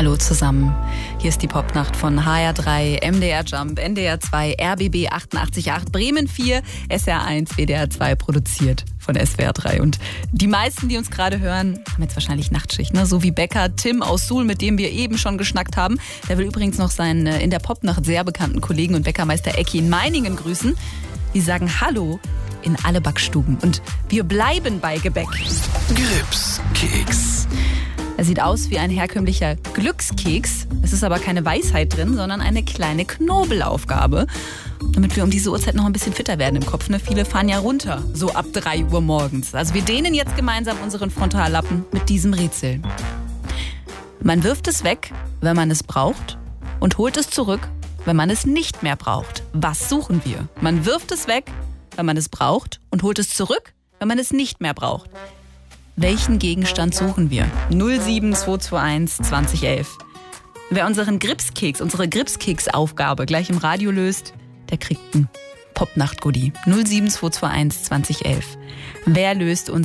Hallo zusammen, hier ist die Popnacht von HR3, MDR Jump, NDR 2, RBB 88.8, Bremen 4, SR 1, WDR 2, produziert von SWR 3. Und die meisten, die uns gerade hören, haben jetzt wahrscheinlich Nachtschicht, ne? So wie Bäcker Tim aus Suhl, mit dem wir eben schon geschnackt haben. Der will übrigens noch seinen in der Popnacht sehr bekannten Kollegen und Bäckermeister Ecki in Meiningen grüßen. Die sagen Hallo in alle Backstuben. Und wir bleiben bei Gebäck. Glückskeks. Er sieht aus wie ein herkömmlicher Glückskeks. Es ist aber keine Weisheit drin, sondern eine kleine Knobelaufgabe. Damit wir um diese Uhrzeit noch ein bisschen fitter werden im Kopf. Ne? Viele fahren ja runter, so ab 3 Uhr morgens. Also wir dehnen jetzt gemeinsam unseren Frontallappen mit diesem Rätsel. Man wirft es weg, wenn man es braucht, und holt es zurück, wenn man es nicht mehr braucht. Was suchen wir? Man wirft es weg, wenn man es braucht, und holt es zurück, wenn man es nicht mehr braucht. Welchen Gegenstand suchen wir? 07221 2011. Wer unsere Gripskeks-Aufgabe gleich im Radio löst, der kriegt einen Popnacht-Goodie. 07221 2011. Wer löst unser